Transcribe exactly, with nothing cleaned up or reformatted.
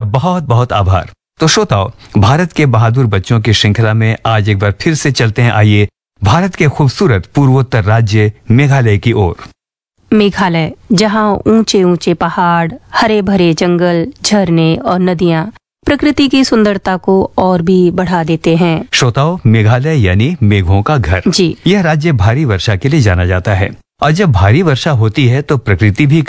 बहुत बहुत आभार। तो श्रोताओ, भारत के बहादुर बच्चों की श्रृंखला में आज एक बार फिर से चलते हैं। आइए भारत के खूबसूरत पूर्वोत्तर राज्य मेघालय की ओर। मेघालय, जहां ऊंचे ऊंचे पहाड़, हरे भरे जंगल, झरने और नदियां प्रकृति की सुंदरता को और भी बढ़ा देते हैं। श्रोताओ, मेघालय यानी मेघों का घर। जी, यह राज्य भारी वर्षा के लिए जाना जाता है और जब भारी वर्षा होती है तो प्रकृति भी